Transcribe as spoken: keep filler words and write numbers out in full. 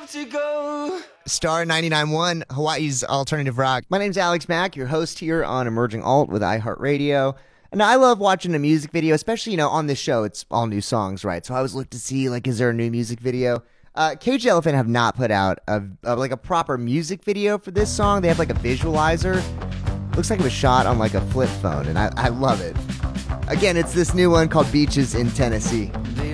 have to go. Star ninety-nine point one, Hawaii's alternative rock. My name's Alex Mack, your host here on Emerging Alt with iHeartRadio. And I love watching a music video, especially, you know, on this show, it's all new songs, right? So I always look to see, like, is there a new music video? Uh, Cage Elephant have not put out, a, a, like, a proper music video for this song. They have, like, a visualizer. Looks like it was shot on, like, a flip phone, and I, I love it. Again, it's this new one called Beaches in Tennessee.